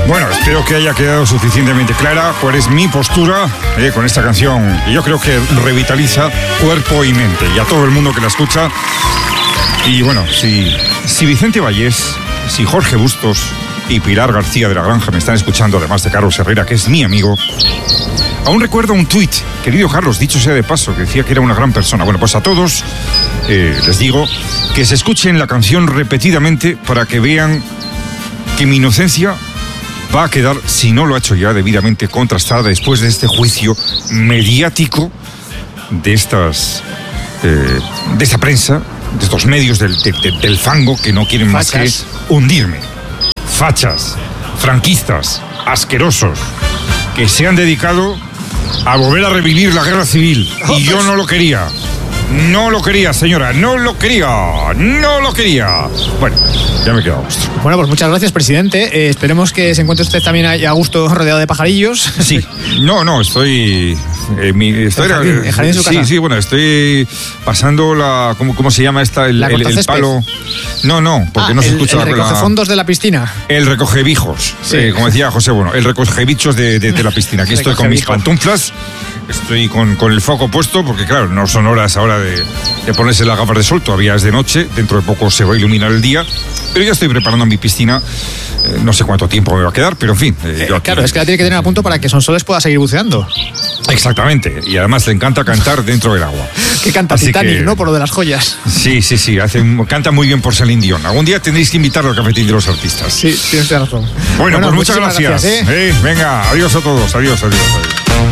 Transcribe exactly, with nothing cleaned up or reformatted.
Bueno, espero que haya quedado suficientemente clara cuál es mi postura eh, con esta canción. Y yo creo que revitaliza cuerpo y mente. Y a todo el mundo que la escucha. Y bueno, si, si Vicente Vallés, si Jorge Bustos y Pilar García de la Granja me están escuchando, además de Carlos Herrera, que es mi amigo, aún recuerdo un tuit, querido Carlos, dicho sea de paso, que decía que era una gran persona. Bueno, pues a todos eh, les digo que se escuchen la canción repetidamente para que vean que mi inocencia va a quedar, si no lo ha hecho ya, debidamente contrastada después de este juicio mediático de estas eh, de esta prensa, de estos medios del, de, de, del fango que no quieren más que hundirme. Fachas, franquistas, asquerosos, que se han dedicado a volver a revivir la guerra civil. Y yo no lo quería. No lo quería, señora, no lo quería, no lo quería. Bueno, ya me he quedado a gusto. Bueno, pues muchas gracias, presidente. Eh, esperemos que se encuentre usted también a gusto rodeado de pajarillos. Sí, no, no, estoy... Eh, mi, estoy el jardín, el jardín de su sí, casa. sí, bueno, estoy pasando la... ¿Cómo, cómo se llama esta? El, ¿La el, el palo... No, no, porque ah, no se el, escucha... El recoge fondos de la piscina. El recogevijos, sí. eh, como decía José, bueno, el recogebichos de, de, de la piscina. Aquí estoy con mis pantuflas, estoy con, con el foco puesto, porque claro, no son horas ahora de, de ponerse las gafas de sol, todavía es de noche, dentro de poco se va a iluminar el día, pero ya estoy preparando mi piscina. Eh, no sé cuánto tiempo me va a quedar, pero en fin. Eh, eh, claro, es que la tiene que tener a punto para que Sonsoles pueda seguir buceando. Exactamente, y además le encanta cantar dentro del agua. Que canta Así Titanic, que, ¿no? Por lo de las joyas. Sí, sí, sí, hace, canta muy bien por Celine Dion. Algún día tendréis que invitarlo al cafetín de los artistas. Sí, tienes razón. Bueno, bueno pues muchas gracias. gracias ¿eh? Eh, venga, adiós a todos, adiós, adiós, adiós.